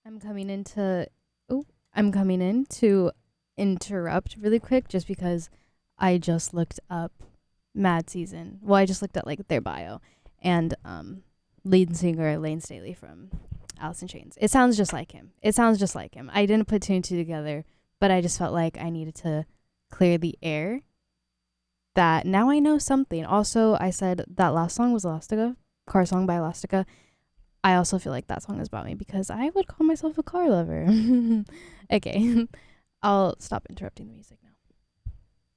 I'm coming into oh, I'm coming in to interrupt really quick just because I just looked up Mad Season. Well, I just looked at like their bio and lead singer Lane Staley from Alice in Chains. It sounds just like him. It sounds just like him. I didn't put two and two together, but I just felt like I needed to clear the air that now I know something. Also, I said that last song was Elastica, car song by Elastica. I also feel like that song is about me because I would call myself a car lover. Okay, I'll stop interrupting the music now.